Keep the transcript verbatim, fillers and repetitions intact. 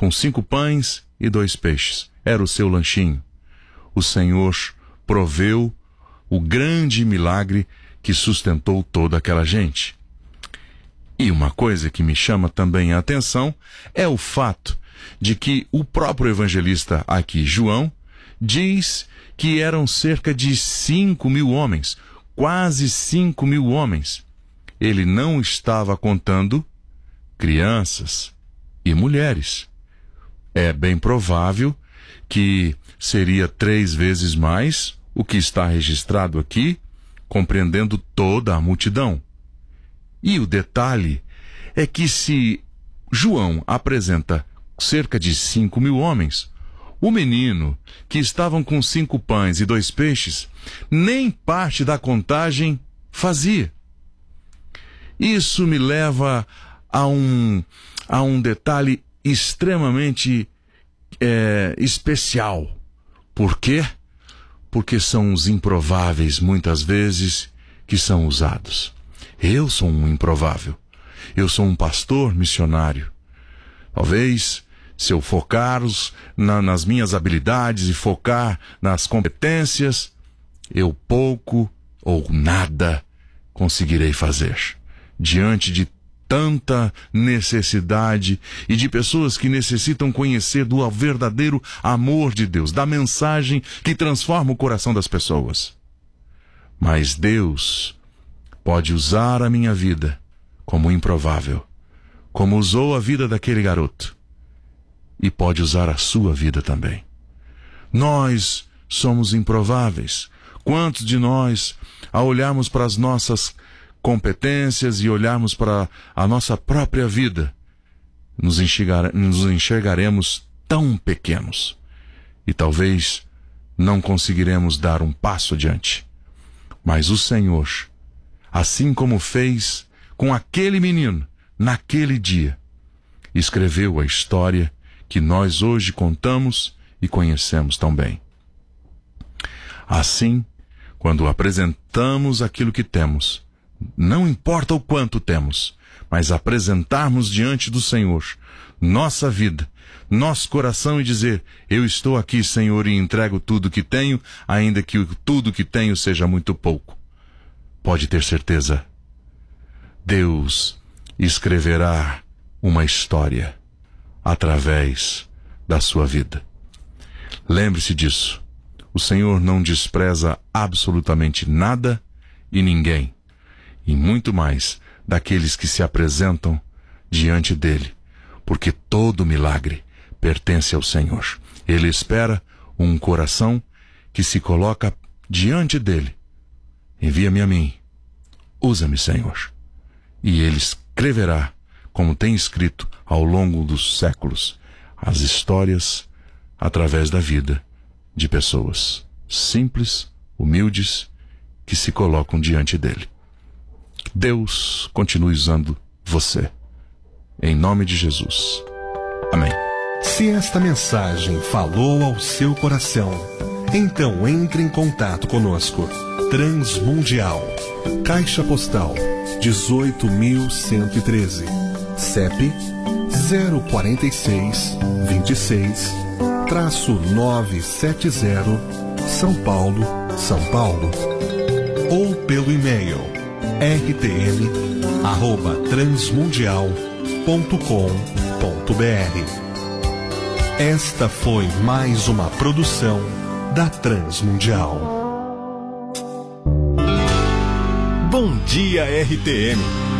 com cinco pães e dois peixes. Era o seu lanchinho. O Senhor proveu o grande milagre que sustentou toda aquela gente. E uma coisa que me chama também a atenção é o fato de que o próprio evangelista aqui, João, diz que eram cerca de cinco mil homens, quase cinco mil homens. Ele não estava contando crianças e mulheres. É bem provável que seria três vezes mais o que está registrado aqui, compreendendo toda a multidão. E o detalhe é que se João apresenta cerca de cinco mil homens, o menino, que estavam com cinco pães e dois peixes, nem parte da contagem fazia. Isso me leva a um, a um detalhe extremamente é, especial. Por quê? Porque são os improváveis, muitas vezes, que são usados. Eu sou um improvável. Eu sou um pastor missionário. Talvez, se eu focar na, nas minhas habilidades e focar nas competências, eu pouco ou nada conseguirei fazer. Diante de tanta necessidade e de pessoas que necessitam conhecer do verdadeiro amor de Deus, da mensagem que transforma o coração das pessoas. Mas Deus pode usar a minha vida como improvável, como usou a vida daquele garoto, e pode usar a sua vida também. Nós somos improváveis. Quantos de nós, ao olharmos para as nossas competências e olharmos para a nossa própria vida, nos, enxergar, nos enxergaremos tão pequenos e talvez não conseguiremos dar um passo adiante. Mas o Senhor, assim como fez com aquele menino naquele dia, escreveu a história que nós hoje contamos e conhecemos tão bem. Assim, quando apresentamos aquilo que temos, não importa o quanto temos, mas apresentarmos diante do Senhor nossa vida, nosso coração e dizer: eu estou aqui, Senhor, e entrego tudo que tenho, ainda que tudo que tenho seja muito pouco. Pode ter certeza, Deus escreverá uma história através da sua vida. Lembre-se disso. O Senhor não despreza absolutamente nada e ninguém, e muito mais daqueles que se apresentam diante dele, porque todo milagre pertence ao Senhor. Ele espera um coração que se coloca diante dele. Envia-me a mim, usa-me, Senhor. E ele escreverá, como tem escrito ao longo dos séculos, as histórias através da vida de pessoas simples, humildes, que se colocam diante dele. Deus continue usando você. Em nome de Jesus. Amém. Se esta mensagem falou ao seu coração, então entre em contato conosco. Transmundial, Caixa Postal dezoito mil cento e treze, C E P zero quarenta e seis, vinte e seis, nove sete zero, São Paulo, São Paulo. Ou pelo e-mail r t m arroba transmundial ponto com ponto b r. Esta foi mais uma produção da Transmundial. Bom dia, R T M!